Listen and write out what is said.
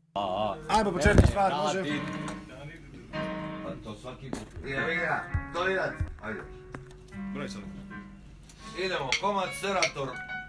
Ajmo po četiri stvari, može. Pa to svaki put. Tolerat, ajde. Broj sad. Idemo, komad Serator.